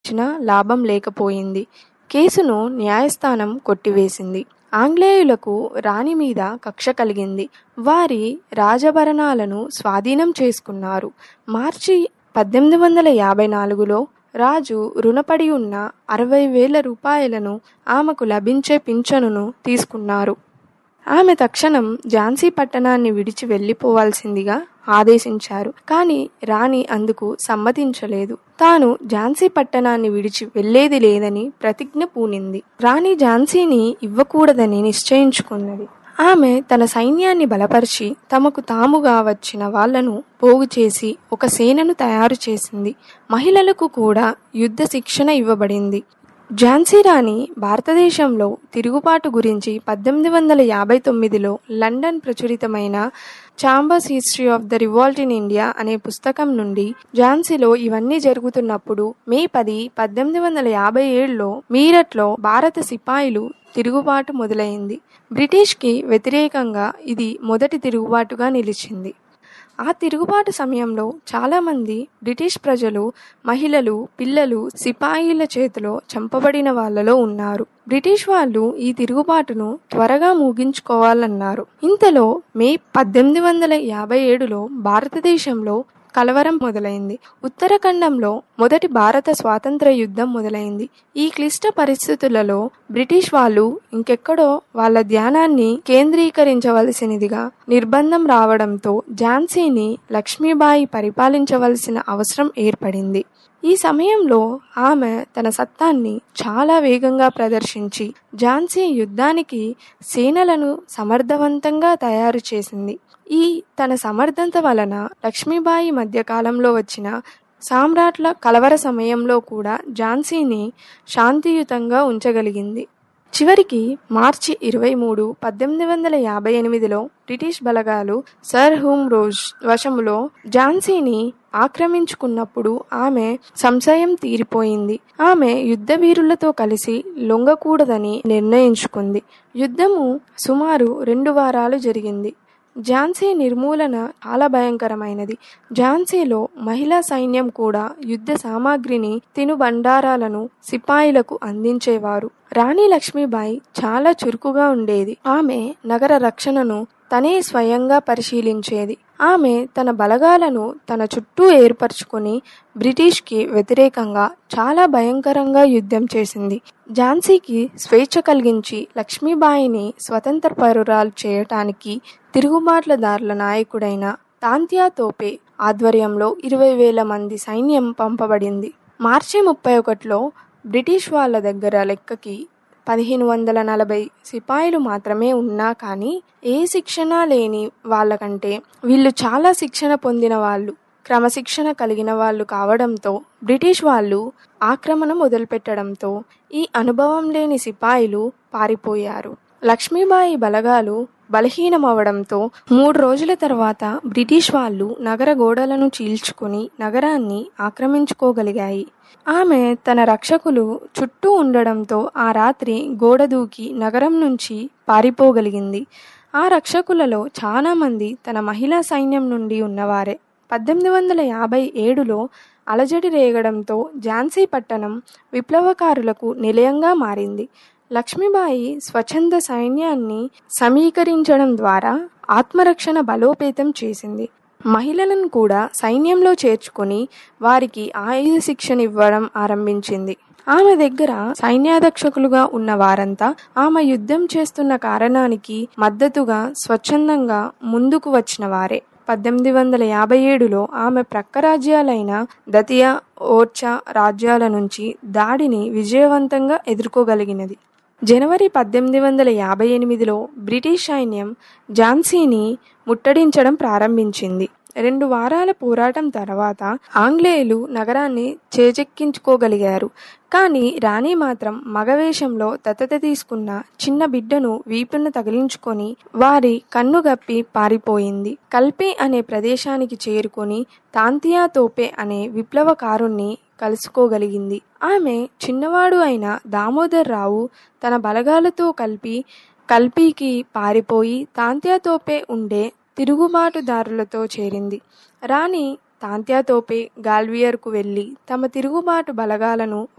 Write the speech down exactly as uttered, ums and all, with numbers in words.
వచ్చినా లాభం లేకపోయింది. కేసును న్యాయస్థానం కొట్టివేసింది. ఆంగ్లేయులకు రాణి మీద కక్ష కలిగింది. వారి రాజభరణాలను స్వాధీనం చేసుకున్నారు. మార్చి పద్దెనిమిది వందల యాభై నాలుగులో రాజు రుణపడి ఉన్న అరవై వేల రూపాయలను ఆమెకు లభించే పింఛనును తీసుకున్నారు. ఆమె తక్షణం ఝాన్సీ పట్టణాన్ని విడిచి వెళ్ళిపోవాల్సిందిగా ఆదేశించారు. కానీ రాణి అందుకు సమ్మతించలేదు. తాను ఝాన్సీ పట్టణాన్ని విడిచి వెళ్లేది లేదని ప్రతిజ్ఞ పూనింది. రాణి ఝాన్సీని ఇవ్వకూడదని నిశ్చయించుకున్నది. ఆమె తన సైన్యాన్ని బలపరిచి తమకు తాముగా వచ్చిన వాళ్లను పోగు చేసి ఒక సేనను తయారు చేసింది. మహిళలకు కూడా యుద్ధ శిక్షణ ఇవ్వబడింది. ఝాన్సీ రాణి భారతదేశంలో తిరుగుబాటు గురించి పద్దెనిమిది వందల యాభై తొమ్మిదిలో London ప్రచురితమైన chambers history of the revolt in India అనే పుస్తకం నుండి ఝాన్సీలో ఇవన్నీ జరుగుతున్నప్పుడు మే పది పద్దెనిమిది వందల యాభై ఏడులో మీరట్లో భారత సిపాయిలు తిరుగుబాటు మొదలైంది. బ్రిటిష్కి వ్యతిరేకంగా ఇది మొదటి తిరుగుబాటుగా నిలిచింది. ఆ తిరుగుబాటు సమయంలో చాలామంది బ్రిటిష్ ప్రజలు, మహిళలు, పిల్లలు సిపాయిల చేతిలో చంపబడిన వాళ్లలో ఉన్నారు. బ్రిటిష్ వాళ్ళు ఈ తిరుగుబాటును త్వరగా ముగించుకోవాలన్నారు. ఇంతలో మే పద్దెనిమిది వందల యాభై ఏడులో భారతదేశంలో కలవరం మొదలైంది. ఉత్తరాఖండంలో మొదటి భారత స్వాతంత్ర యుద్ధం మొదలైంది. ఈ క్లిష్ట పరిస్థితులలో బ్రిటిష్ వాళ్ళు ఇంకెక్కడో వాళ్ళ ధ్యానాన్ని కేంద్రీకరించవలసినదిగా నిర్బంధం రావడంతో ఝాన్సీని లక్ష్మీబాయి పరిపాలించవలసిన అవసరం ఏర్పడింది. ఈ సమయంలో ఆమె తన సత్తాన్ని చాలా వేగంగా ప్రదర్శించి ఝాన్సీ యుద్ధానికి సేనలను సమర్థవంతంగా తయారు చేసింది. ఈ తన సమర్థత వలన లక్ష్మీబాయి మధ్యకాలంలో వచ్చిన సామ్రాట్ల కలవర సమయంలో కూడా ఝాన్సీని శాంతియుతంగా ఉంచగలిగింది. చివరికి మార్చి ఇరవై మూడు పద్దెనిమిది వందల యాభై ఎనిమిదిలో బ్రిటిష్ బలగాలు సర్ హ్యూమ్ రోజ్ వశములో ఝాన్సీని ఆక్రమించుకున్నప్పుడు ఆమె సంశయం తీరిపోయింది. ఆమె యుద్ధ వీరులతో కలిసి లొంగకూడదని నిర్ణయించుకుంది. యుద్ధము సుమారు రెండు వారాలు జరిగింది. ఝాన్సీ నిర్మూలన చాలా భయంకరమైనది. ఝాన్సీలో మహిళా సైన్యం కూడా యుద్ధ సామాగ్రిని, తినుబండారాలను సిపాయిలకు అందించేవారు. రాణి లక్ష్మీబాయి చాలా చురుకుగా ఉండేది. ఆమె నగర రక్షణను తనే స్వయంగా పరిశీలించేది. ఆమె తన బలగాలను తన చుట్టూ ఏర్పరచుకొని బ్రిటిష్కి వ్యతిరేకంగా చాలా భయంకరంగా యుద్ధం చేసింది. ఝాన్సీకి స్వేచ్ఛ కలిగించి లక్ష్మీబాయిని స్వతంత్ర పౌరురాలు చేయటానికి తిరుగుబాట్లదారుల నాయకుడైన తాంతియా తోపే ఆధ్వర్యంలో ఇరవై వేల మంది సైన్యం పంపబడింది. మార్చి ముప్పై ఒకటిలో బ్రిటిష్ వాళ్ళ దగ్గర లెక్కకి పదిహేను వందల నలభై సిపాయిలు మాత్రమే ఉన్నా కానీ ఏ శిక్షణ లేని వాళ్ళకంటే వీళ్ళు చాలా శిక్షణ పొందిన వాళ్ళు, క్రమశిక్షణ కలిగిన వాళ్ళు కావడంతో బ్రిటిష్ వాళ్ళు ఆక్రమణ మొదలుపెట్టడంతో ఈ అనుభవం లేని సిపాయిలు పారిపోయారు. లక్ష్మీబాయి బలగాలు బలహీనమవడంతో మూడు రోజుల తర్వాత బ్రిటిష్ వాళ్ళు నగర గోడలను చీల్చుకుని నగరాన్ని ఆక్రమించుకోగలిగాయి. ఆమె తన రక్షకులు చుట్టూ ఉండడంతో ఆ రాత్రి గోడ దూకి నగరం నుంచి పారిపోగలిగింది. ఆ రక్షకులలో చాలా మంది తన మహిళా సైన్యం నుండి ఉన్నవారే. పద్దెనిమిది వందల యాభై ఏడులో అలజడి రేగడంతో ఝాన్సీ పట్టణం విప్లవకారులకు నిలయంగా మారింది. లక్ష్మీబాయి స్వచ్ఛంద సైన్యాన్ని సమీకరించడం ద్వారా ఆత్మరక్షణ బలోపేతం చేసింది. మహిళలను కూడా సైన్యంలో చేర్చుకొని వారికి ఆయుధ శిక్షణ ఇవ్వడం ఆరంభించింది. ఆమె దగ్గర సైన్యాధ్యక్షకులుగా ఉన్న వారంతా ఆమె యుద్ధం చేస్తున్న కారణానికి మద్దతుగా స్వచ్ఛందంగా ముందుకు వచ్చిన వారే. పద్దెనిమిది వందల యాభై ఏడులో ఆమె ప్రక్క రాజ్యాలైన దతియా, ఓర్చా రాజ్యాల నుంచి దాడిని విజయవంతంగా ఎదుర్కోగలిగినది. జనవరి పద్దెనిమిది వందల యాభై ఎనిమిదిలో బ్రిటిష్ సైన్యం ఝాన్సీని ముట్టడించడం ప్రారంభించింది. రెండు వారాల పోరాటం తర్వాత ఆంగ్లేయులు నగరాన్ని చేజెక్కించుకోగలిగారు. కానీ రాణి మాత్రం మగవేషంలో దత్తత తీసుకున్న చిన్న బిడ్డను వీపున తగిలించుకొని వారి కన్నుగప్పి పారిపోయింది. కల్పి అనే ప్రదేశానికి చేరుకొని తాంతియా తోపే అనే విప్లవకారుణ్ణి కలుసుకోగలిగింది. ఆమె చిన్నవాడు అయిన దామోదర్ రావు తన బలగాలతో కలిపి కల్పీకి పారిపోయి తాంతియా తోపే ఉండే తిరుగుబాటుదారులతో చేరింది. రాణి తాంతియా తోపే గాల్వియర్కు వెళ్ళి తమ తిరుగుబాటు బలగాలను